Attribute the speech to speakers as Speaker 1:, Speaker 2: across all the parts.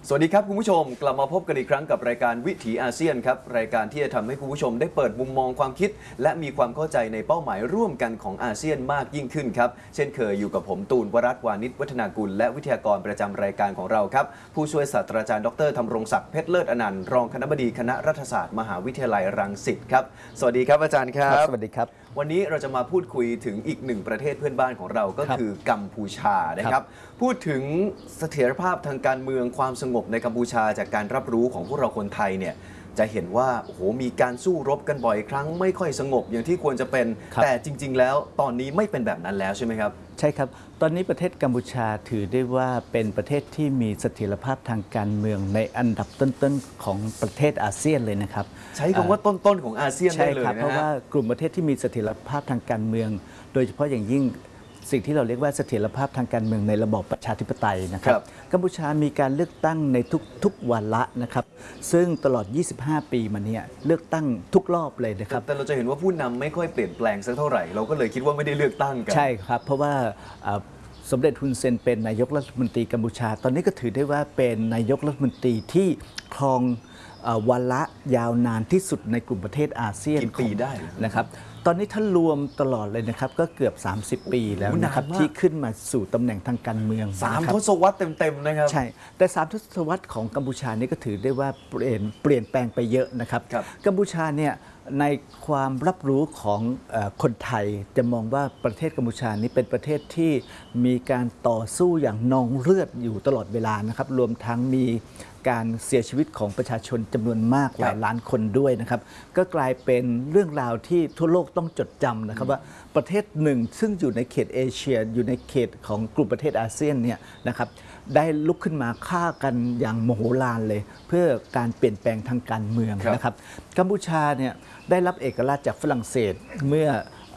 Speaker 1: สวัสดีครับคุณผู้ชมกลับมาพบกันอีกครั้งกับรายการวิถีอาเซียนครับรายการที่จะทำให้คุณผู้ชมได้เปิดมุมมองความคิดและมีความเข้าใจในเป้าหมายร่วมกันของอาเซียนมากยิ่งขึ้นครับเช่นเคยอยู่กับผมตูนวรัตน์วานิชวัฒนากุลและวิทยากรประจำรายการของเราครับผู้ช่วยศาสตราจารย์ดร.ธำรงศักดิ์เพชรเลิศอนันต์รองคณบดีคณะรัฐศาสตร์มหาวิทยาลัยรังสิตครับสวัสดีครับอาจารย์ครับ
Speaker 2: สวัสดีครับ
Speaker 1: วันนี้เราจะมาพูดคุยถึงอีกหนึ่งประเทศเพื่อนบ้านของเราก็คือกัมพูชานะครับพูดถึงเสถียรภาพทางการเมืองความสงบในกัมพูชาจากการรับรู้ของพวกเราคนไทยเนี่ยจะเห็นว่าโอ้โหมีการสู้รบกันบ่อยครั้งไม่ค่อยสงบอย่างที่ควรจะเป็นแต่จริงๆแล้วตอนนี้ไม่เป็นแบบนั้นแล้วใช่ไหมครับ
Speaker 2: ใช่ครับตอนนี้ประเทศกัมพูชาถือได้ว่าเป็นประเทศที่มีเสถียรภาพทางการเมืองในอันดับต้นๆของประเทศอาเซียนเลยนะครับ
Speaker 1: ใช้คำว่าต้นๆของอาเซียนได้เลยนะ
Speaker 2: เพราะว่ากลุ่มประเทศที่มีเสถียรภาพทางการเมืองโดยเฉพาะอย่างยิ่งสิ่งที่เราเรียกว่าเสถียรภาพทางการเมืองในระบอบประชาธิปไตยนะครับกัมพูชามีการเลือกตั้งในทุกวาระนะครับซึ่งตลอด25 ปีมาเนี่ยเลือกตั้งทุกรอบเลยนะครับ
Speaker 1: แต่เราจะเห็นว่าผู้นำไม่ค่อยเปลี่ยนแปลงสักเท่าไหร่เราก็เลยคิดว่าไม่ได้เลือกตั้งกัน
Speaker 2: ใช่ครับเพราะว่าสมเด็จฮุนเซนเป็นนายกรัฐมนตรีกัมพูชาตอนนี้ก็ถือได้ว่าเป็นนายกรัฐมนตรีที่ครองวาระยาวนานที่สุดในกลุ่มประเทศอาเซียน
Speaker 1: กี่ปีได้
Speaker 2: นะครับตอนนี้ถ้ารวมตลอดเลยนะครับก็เกือบ30 ปีแล้วนะครับที่ขึ้นมาสู่ตำแหน่งทางการเมือง
Speaker 1: 3 ทศวรรษเต็มๆนะครับ
Speaker 2: ใช่แต่3 ทศวรรษของกัมพูชานี่ก็ถือได้ว่าเปลี่ยนแปลงไปเยอะนะครับกัมพูชาเนี่ยในความรับรู้ของคนไทยจะมองว่าประเทศกัมพูชานี้เป็นประเทศที่มีการต่อสู้อย่างนองเลือดอยู่ตลอดเวลานะครับรวมทั้งมีการเสียชีวิตของประชาชนจำนวนมากหลายล้านคนด้วยนะครับก็กลายเป็นเรื่องราวที่ทั่วโลกต้องจดจำนะครับว่าประเทศหนึ่งซึ่งอยู่ในเขตเอเชียอยู่ในเขตของกลุ่มประเทศอาเซียนเนี่ยนะครับได้ลุกขึ้นมาฆ่ากันอย่างโมโหลานเลยเพื่อการเปลี่ยนแปลงทางการเมืองนะครับกัมพูชาเนี่ยได้รับเอกราชจากฝรั่งเศสเมื่อ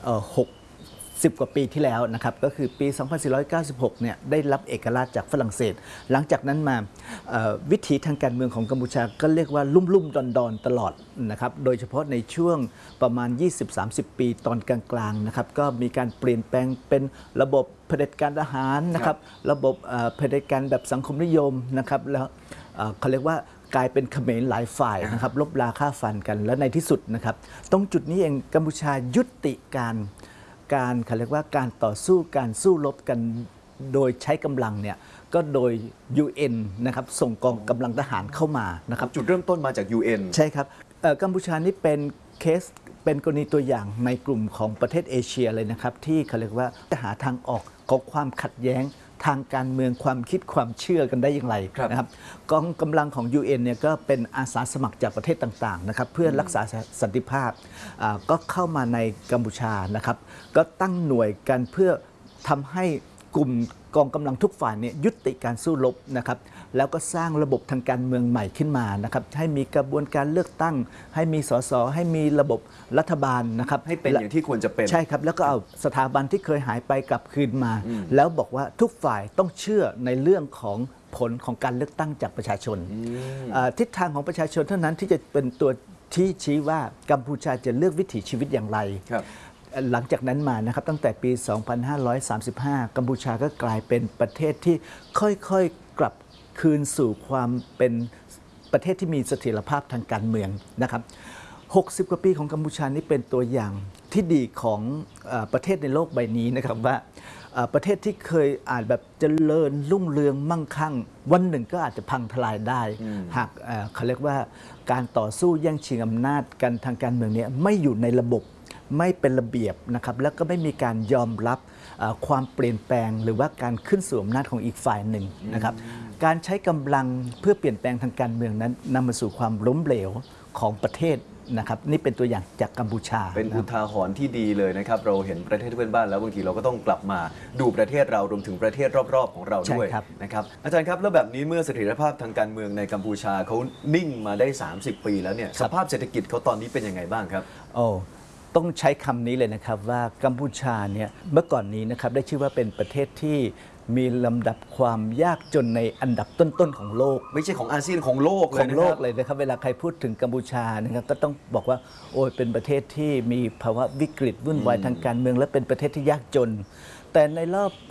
Speaker 2: 60 กว่าปีที่แล้วนะครับก็คือปี 2496 เนี่ยได้รับเอกราชจากฝรั่งเศสหลังจากนั้นมาวิถีทางการเมืองของกัมพูชาก็เรียกว่าลุ่มๆดอนๆตลอดนะครับโดยเฉพาะในช่วงประมาณ 20-30 ปีตอนกลางๆนะครับก็มีการเปลี่ยนแปลงเป็นระบบเผด็จการทหารนะครับระบบเผด็จการแบบสังคมนิยมนะครับแล้วเขาเรียกว่ากลายเป็นเขมรหลายฝ่ายนะครับลบราฆ่าฟันกันและในที่สุดนะครับตรงจุดนี้เองกัมพูชายุติการเขาเรียกว่าการต่อสู้การสู้รบกันโดยใช้กำลังเนี่ยก็โดย UN นะครับส่งกองกำลังทหารเข้ามานะครับ
Speaker 1: จุดเริ่มต้นมาจาก UN
Speaker 2: ใช่ครับกัมพูชานี่เป็นเคสเป็นกรณีตัวอย่างในกลุ่มของประเทศเอเชียเลยนะครับที่เขาเรียกว่าจะหาทางออกของความขัดแย้งทางการเมืองความคิดความเชื่อกันได้อย่างไรนะครับกองกำลังของ UN เนี่ยก็เป็นอาสาสมัครจากประเทศต่างๆนะครับเพื่อรักษาสันติภาพก็เข้ามาในกัมพูชานะครับก็ตั้งหน่วยกันเพื่อทำให้กลุ่มกองกำลังทุกฝ่ายเนี่ยยุติการสู้รบนะครับแล้วก็สร้างระบบทางการเมืองใหม่ขึ้นมานะครับให้มีกระบวนการเลือกตั้งให้มีสสให้มีระบบรัฐบาลนะครับ
Speaker 1: ให้เป็นอย่างที่ควรจะเป็น
Speaker 2: ใช่ครับแล้วก็เอาสถาบันที่เคยหายไปกลับคืนมาแล้วบอกว่าทุกฝ่ายต้องเชื่อในเรื่องของผลของการเลือกตั้งจากประชาชนทิศทางของประชาชนเท่านั้นที่จะเป็นตัวที่ชี้ว่ากัมพูชาจะเลือกวิถีชีวิตอย่างไรหลังจากนั้นมานะครับตั้งแต่ปี 2535 กัมพูชาก็กลายเป็นประเทศที่ค่อยๆกลับคืนสู่ความเป็นประเทศที่มีเสถียรภาพทางการเมืองนะครับ60 กว่าปีของกัมพูชานี้เป็นตัวอย่างที่ดีของประเทศในโลกใบนี้นะครับว่าประเทศที่เคยอาจแบบเจริญรุ่งเรืองมั่งคั่งวันหนึ่งก็อาจจะพังทลายได้หากเขาเรียกว่าการต่อสู้แย่งชิงอำนาจกันทางการเมืองนี้ไม่อยู่ในระบบไม่เป็นระเบียบนะครับแล้วก็ไม่มีการยอมรับความเปลี่ยนแปลงหรือว่าการขึ้นสู่อำนาจของอีกฝ่ายหนึ่งนะครับการใช้กำลังเพื่อเปลี่ยนแปลงทางการเมืองนั้นนำมาสู่ความล้มเหลวของประเทศนะครับนี่เป็นตัวอย่างจากกัมพูชา
Speaker 1: เป็นอุทาหรณ์ที่ดีเลยนะครับเราเห็นประเทศเพื่อนบ้านแล้วบางทีเราก็ต้องกลับมาดูประเทศเรารวมถึงประเทศรอบๆของเราด้วยนะครับอาจารย์ครับแล้วแบบนี้เมื่อเสถียรภาพทางการเมืองในกัมพูชาเขานิ่งมาได้30 ปีแล้วเนี่ยสภาพเศรษฐกิจเขาตอนนี้เป็นยังไงบ้างครับ
Speaker 2: ต้องใช้คำนี้เลยนะครับว่ากัมพูชาเนี่ยเมื่อก่อนนี้นะครับได้ชื่อว่าเป็นประเทศที่มีลำดับความยากจนในอันดับต้นๆของโลก
Speaker 1: ไม่ใช่ของอาเซียนของโลกเล
Speaker 2: ข
Speaker 1: ย
Speaker 2: อง
Speaker 1: นะ
Speaker 2: โล
Speaker 1: ค
Speaker 2: ก
Speaker 1: รับ
Speaker 2: เลยนะครับเวลาใครพูดถึงกัมพูชานะครับก็ต้องบอกว่าโอ้ยเป็นประเทศที่มีภาวะวิกฤตวุ่นวายทางการเมืองและเป็นประเทศที่ยากจน แต่ในรอบ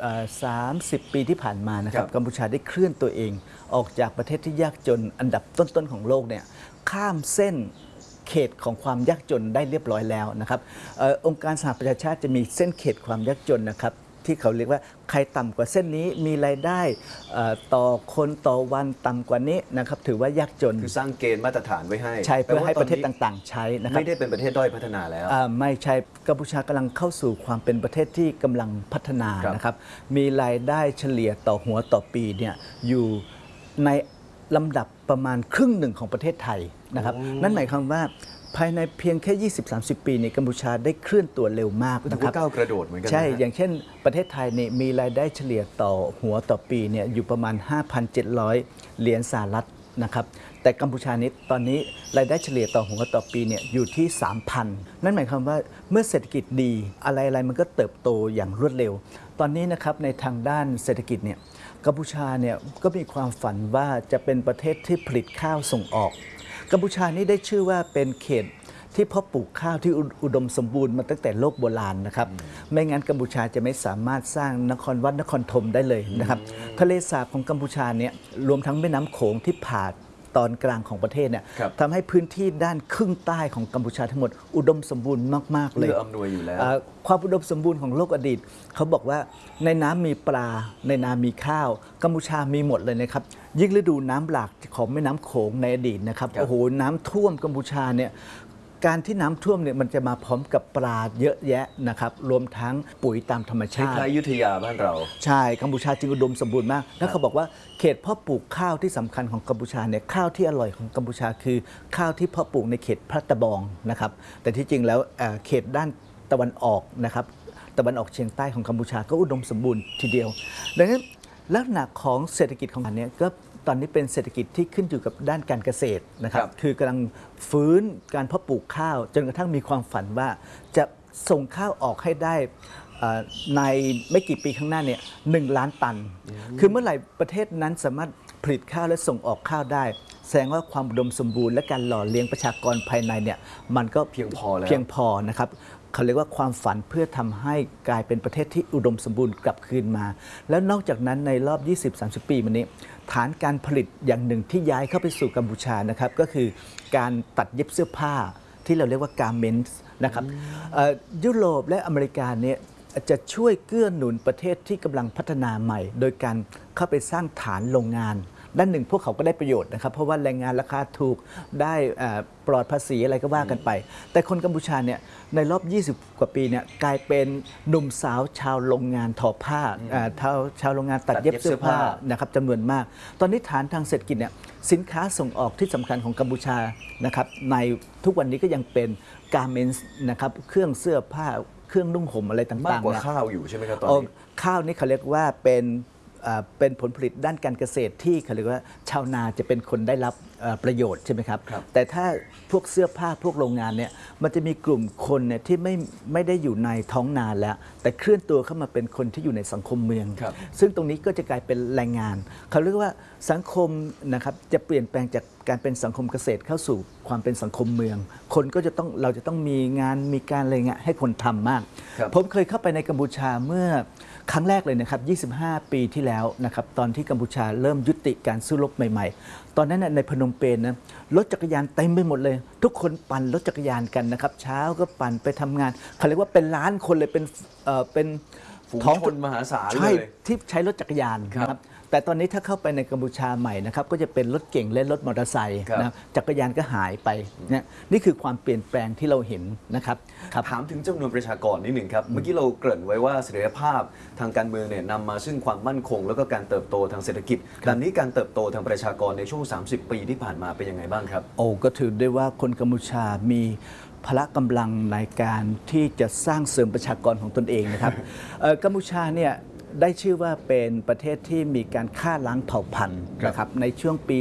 Speaker 2: 30 ปีที่ผ่านมานะครับกัมพูชาได้เคลื่อนตัวเองออกจากประเทศที่ยากจนอันดับต้นๆของโลกเนี่ยข้ามเส้นเขตของความยากจนได้เรียบร้อยแล้วนะครับองค์การสหประชาชาติจะมีเส้นเขตความยากจนนะครับที่เขาเรียกว่าใครต่ำกว่าเส้นนี้มีรายได้ต่อคนต่อวันต่ำกว่านี้นะครับถือว่ายากจน
Speaker 1: คือสร้างเกณฑ์มาตรฐานไว้ให้
Speaker 2: ใช่เพื่อให้ประเทศต่างๆใช้นะครับ
Speaker 1: ไม่ได้เป็นประเทศด้อยพัฒนาแล้ว
Speaker 2: ไม่ใช่กัมพูชากำลังเข้าสู่ความเป็นประเทศที่กำลังพัฒนานะครับมีรายได้เฉลี่ยต่อหัวต่อปีเนี่ยอยู่ในลำดับประมาณครึ่งหนึ่งของประเทศไทยนะครับนั่นหมายความว่าภายในเพียงแค่ 20-30 ปีในกัมพูชาได้เคลื่อนตัวเร็วมากนะครับ
Speaker 1: ก้าวกระโดดเหมือนกัน
Speaker 2: ใช่อย่างเช่นประเทศไทยเนี่ยมีรายได้เฉลี่ยต่อหัวต่อปีเนี่ยอยู่ประมาณ 5,700 เหรียญสหรัฐนะครับแต่กัมพูชานี้ตอนนี้รายได้เฉลี่ยต่อหัวต่อปีเนี่ยอยู่ที่ 3,000 นั่นหมายความว่าเมื่อเศรษฐกิจดีอะไรๆมันก็เติบโตอย่างรวดเร็วตอนนี้นะครับในทางด้านเศรษฐกิจเนี่ยกัมพูชาเนี่ยก็มีความฝันว่าจะเป็นประเทศที่ผลิตข้าวส่งออกกัมพูชานี่ได้ชื่อว่าเป็นเขตที่เพาะปลูกข้าวที่อุดมสมบูรณ์มาตั้งแต่โลกโบราณนะครับไม่งั้นกัมพูชาจะไม่สามารถสร้างนครวัดนครธมได้เลยนะครับทะเลสาบของกัมพูชาเนี่ยรวมทั้งแม่น้ำโขงที่ผ่านตอนกลางของประเทศเนี่ยทำให้พื้นที่ด้านครึ่งใต้ของกัมพูชาทั้งหมดอุดมสมบูรณ์มากๆเลย
Speaker 1: อำนวยอยู่แล้ว
Speaker 2: ความอุดมสมบูรณ์ของโลกอดีตเขาบอกว่าในน้ำมีปลาในนามีข้าวกัมพูชามีหมดเลยนะครับยิ่งฤดูน้ำหลากของแม่น้ำโขงในอดีตนะครับโอ้โหน้ำท่วมกัมพูชาเนี่ยการที่น้ำท่วมเนี่ยมันจะมาพร้อมกับปลาเยอะแยะนะครับรวมทั้งปุ๋ยตามธรรมชาติ
Speaker 1: คล้ายๆอยุธยาบ้านเรา
Speaker 2: ใช่กัมพูชาจึงอุดมสมบูรณ์มากแล้วเขาบอกว่าเขตเพาะปลูกข้าวที่สำคัญของกัมพูชาเนี่ยข้าวที่อร่อยของกัมพูชาคือข้าวที่เพาะปลูกในเขตพระตะบองนะครับแต่ที่จริงแล้วเขตด้านตะวันออกนะครับตะวันออกเฉียงใต้ของกัมพูชาก็อุดมสมบูรณ์ทีเดียวดังนั้นลักษณะของเศรษฐกิจของอันนี้ก็ตอนนี้เป็นเศรษฐกิจที่ขึ้นอยู่กับด้านการเกษตรนะครับคือกำลังฟื้นการเพาะปลูกข้าวจนกระทั่งมีความฝันว่าจะส่งข้าวออกให้ได้ในไม่กี่ปีข้างหน้าเนี่ย1 ล้านตันคือเมื่อไหร่ประเทศนั้นสามารถผลิตข้าวและส่งออกข้าวได้แสดงว่าความอุดมสมบูรณ์และการหล่อเลี้ยงประชากรภายในเนี่ยมันก็
Speaker 1: เพียงพอแล้ว
Speaker 2: เพียงพอนะครับเขาเรียกว่าความฝันเพื่อทำให้กลายเป็นประเทศที่อุดมสมบูรณ์กลับคืนมาแล้วนอกจากนั้นในรอบ 20-30 ปีมานี้ฐานการผลิตอย่างหนึ่งที่ย้ายเข้าไปสู่กัมพูชานะครับก็คือการตัดเย็บเสื้อผ้าที่เราเรียกว่า garments นะครับยุโรปและอเมริกาเนี่ยจะช่วยเกื้อหนุนประเทศที่กำลังพัฒนาใหม่โดยการเข้าไปสร้างฐานโรงงานด้านหนึ่งพวกเขาก็ได้ประโยชน์นะครับเพราะว่าแรงงานราคาถูกได้ปลอดภาษีอะไรก็ว่ากันไปแต่คนกัมพูชาเนี่ยในรอบ 20 กว่าปีเนี่ยกลายเป็นหนุ่มสาวชาวโรงงานทอผ้าชาวโรงงานตัดเย็บเสื้อผ้านะครับจำนวนมากตอนนี้ฐานทางเศรษฐกิจเนี่ยสินค้าส่งออกที่สำคัญของกัมพูชานะครับในทุกวันนี้ก็ยังเป็น garments นะครับเครื่องเสื้อผ้าเครื่องนุ่งห่มอะไรต่างๆ
Speaker 1: มากกว่าข้าวอยู่ใช่ไหมครับตอนนี้
Speaker 2: ข้าวนี่เขาเรียกว่าเป็นผลผลิตด้านการเกษตรที่เขาเรียกว่าชาวนาจะเป็นคนได้รับประโยชน์ใช่ไหมครับแต่ถ้าพวกเสื้อผ้าพวกโรงงานเนี่ยมันจะมีกลุ่มคนเนี่ยที่ไม่ได้อยู่ในท้องนาแล้วแต่เคลื่อนตัวเข้ามาเป็นคนที่อยู่ในสังคมเมืองซึ่งตรงนี้ก็จะกลายเป็นแรงงานเขาเรียกว่าสังคมนะครับจะเปลี่ยนแปลงจากการเป็นสังคมเกษตรเข้าสู่ความเป็นสังคมเมืองคนก็จะต้องเราจะต้องมีงานมีการอะไรเงี้ยให้คนทำมากผมเคยเข้าไปในกัมพูชาเมื่อครั้งแรกเลยนะครับ25 ปีที่แล้วนะครับตอนที่กัมพูชาเริ่มยุติการสู้รบใหม่ๆตอนนั้นในพนมเปญนะรถจักรยานเต็มไปหมดเลยทุกคนปั่นรถจักรยานกันนะครับเช้าก็ปั่นไปทำงานเขาเรียกว่าเป็นล้านคนเลยเป็น
Speaker 1: ท้องชนมหาศาลเลย
Speaker 2: ที่ใช้รถจักรยานครับแต่ตอนนี้ถ้าเข้าไปในกัมพูชาใหม่นะครับก็จะเป็นรถเก่งและรถมอเตอร์ไซค์นะจักรยานก็หายไปนี่คือความเปลี่ยนแปลงที่เราเห็นนะครับ
Speaker 1: ถามถึงจำนวนประชากรนิดหนึ่งครับเมื่อกี้เราเกริ่นไว้ว่าเสถียรภาพทางการเมืองเนี่ยนำมาซึ่งความมั่นคงแล้วก็การเติบโตทางเศรษฐกิจแบบนี้การเติบโตทางประชากรในช่วง30 ปีที่ผ่านมาเป็นยังไงบ้างครับ
Speaker 2: ก็ถือได้ว่าคนกัมพูชามีพละกำลังในการที่จะสร้างเสริมประชากรของตนเองนะครับกัมพูชาเนี่ยได้ชื่อว่าเป็นประเทศที่มีการฆ่าล้างเผ่าพันธุ์นะครับในช่วงปี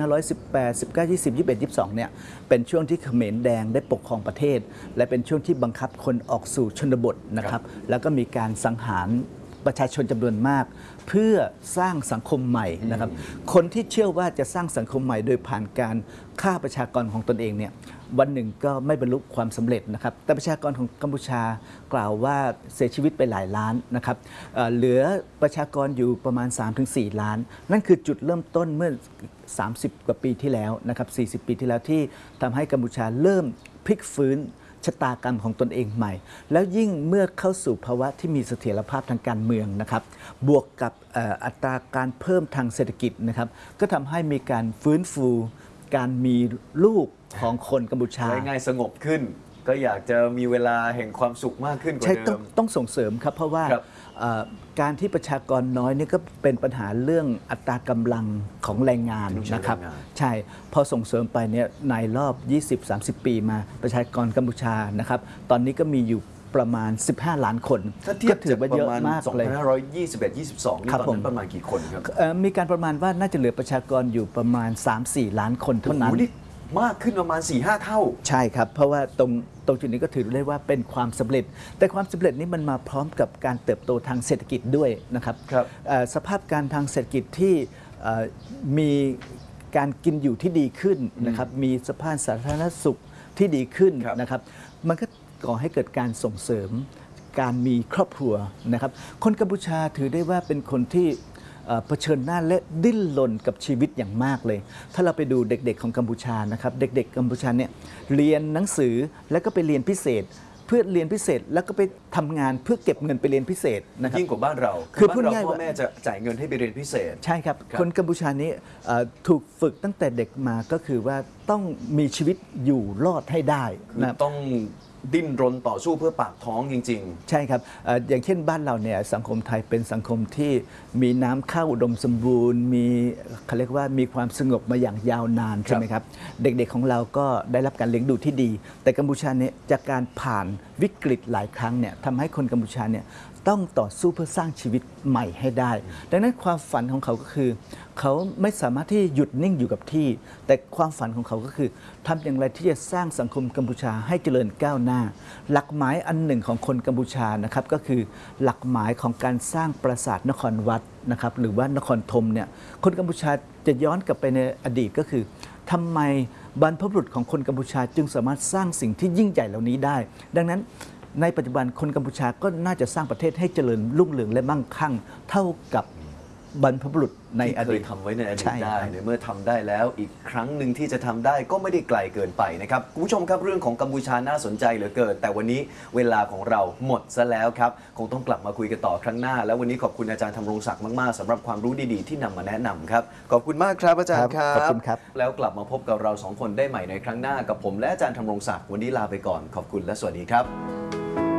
Speaker 2: 2518 19 20 21 22 เนี่ยเป็นช่วงที่เขมรแดงได้ปกครองประเทศและเป็นช่วงที่บังคับคนออกสู่ชนบทนะครับแล้วก็มีการสังหารประชาชนจำนวนมากเพื่อสร้างสังคมใหม่นะครับคนที่เชื่อว่าจะสร้างสังคมใหม่โดยผ่านการฆ่าประชากรของตนเองเนี่ยวันหนึ่งก็ไม่บรรลุความสำเร็จนะครับแต่ประชากรของกัมพูชากล่าวว่าเสียชีวิตไปหลายล้านนะครับเหลือประชากรอยู่ประมาณ 3-4 ล้านนั่นคือจุดเริ่มต้นเมื่อ30 กว่าปีที่แล้วนะครับ40 ปีที่แล้วที่ทำให้กัมพูชาเริ่มพลิกฟื้นชะตากรรมของตนเองใหม่แล้วยิ่งเมื่อเข้าสู่ภาวะที่มีเสถียรภาพทางการเมืองนะครับบวกกับอัตราการเพิ่มทางเศรษฐกิจนะครับก็ทำให้มีการฟื้นฟูการมีลูกของคนกัมพูชา
Speaker 1: ง่ายๆสงบขึ้นก็อยากจะมีเวลาแห่งความสุขมากขึ้นกว่าเดิม
Speaker 2: ใช่ต้องส่งเสริมครับเพราะว่าการที่ประชากรน้อยนี่ก็เป็นปัญหาเรื่องอัตรากำลังของแรงงานนะครับใช่พอส่งเสริมไปเนี่ยในรอบ 20-30 ปีมาประชากรกัมพูชานะครับตอนนี้ก็มีอยู่ประมาณ15 ล้านคน
Speaker 1: ถ้าเทียบจากประมาณ2521-22นี่ตอนนั้นประมาณกี่คนครับ
Speaker 2: มีการประมาณว่าน่าจะเหลือประชากรอยู่ประมาณ 3-4 ล้านคนเท่านั้น
Speaker 1: มากขึ้นประมาณ 4-5 เท่า
Speaker 2: ใช่ครับเพราะว่าตรงจุดนี้ก็ถือได้ว่าเป็นความสำเร็จแต่ความสำเร็จนี้มันมาพร้อมกับการเติบโตทางเศรษฐกิจด้วยนะครับสภาพการทางเศรษฐกิจที่มีการกินอยู่ที่ดีขึ้นนะครับมีสภาพสาธารณสุขที่ดีขึ้นนะครับมันก็ก่อให้เกิดการส่งเสริมการมีครอบครัวนะครับคนกัมพูชาถือได้ว่าเป็นคนที่เผชิญหน้าและดิ้นรนกับชีวิตอย่างมากเลยถ้าเราไปดูเด็กๆของกัมพูชานะครับเด็กๆกัมพูชาเนี่ยเรียนหนังสือแล้วก็ไปเรียนพิเศษเพื่อเรียนพิเศษแล้วก็ไปทำงานเพื่อเก็บเงินไปเรียนพิเศษนะครับ
Speaker 1: ยิ่งกว่าบ้านเราคือพูดง่ายว่าพ่อแม่จะจ่ายเงินให้ไปเรียนพิเศษ
Speaker 2: ใช่ครับคนกัมพูชานี้ถูกฝึกตั้งแต่เด็กมาก็คือว่าต้องมีชีวิตอยู่รอดให้ได้
Speaker 1: นะต้องดิ้นรนต่อสู้เพื่อปากท้องจริง
Speaker 2: ๆใช่ครับอย่างเช่นบ้านเราเนี่ยสังคมไทยเป็นสังคมที่มีน้ำข้าวอุดมสมบูรณ์มีเขาเรียกว่ามีความสงบมาอย่างยาวนานใช่ไหมครับเด็กๆของเราก็ได้รับการเลี้ยงดูที่ดีแต่กัมพูชาเนี่ยจากการผ่านวิกฤตหลายครั้งเนี่ยทำให้คนกัมพูชาเนี่ยต้องต่อสู้เพื่อสร้างชีวิตใหม่ให้ได้ดังนั้นความฝันของเขาก็คือเขาไม่สามารถที่หยุดนิ่งอยู่กับที่แต่ความฝันของเขาก็คือทำอย่างไรที่จะสร้างสังคมกัมพูชาให้เจริญก้าวหน้าหลักหมายอันหนึ่งของคนกัมพูชานะครับก็คือหลักหมายของการสร้างปราสาทนครวัดนะครับหรือว่านครธมเนี่ยคนกัมพูชาจะย้อนกลับไปในอดีตก็คือทำไมบรรพบุรุษของคนกัมพูชาจึงสามารถสร้างสิ่งที่ยิ่งใหญ่เหล่านี้ได้ดังนั้นในปัจจุบันคนกัมพูชาก็น่าจะสร้างประเทศให้เจริญรุ่งเรืองและมั่งคั่งเท่ากับบรรพบุรุษในอดีต
Speaker 1: เคยทำไว้ในอดีตได้เมื่อทำได้แล้วอีกครั้งหนึ่งที่จะทำได้ก็ไม่ได้ไกลเกินไปนะครับคุณผู้ชมครับเรื่องของกัมพูชาน่าสนใจเหลือเกินแต่วันนี้เวลาของเราหมดซะแล้วครับคงต้องกลับมาคุยกันต่อครั้งหน้าแล้ววันนี้ขอบคุณอาจารย์ธำรงศักดิ์มากๆสำหรับความรู้ดีๆที่นำมาแนะนำครับขอบคุณมากครับอาจารย์ครับ
Speaker 2: ขอบคุณครับ
Speaker 1: แล้วกลับมาพบกับเรา2 คนได้ใหม่ในครั้งหน้ากับผมและอาจารย์ธำรงศักดิ์วันนี้ลาไปก่อนขอบคุณและสวัสดีครับ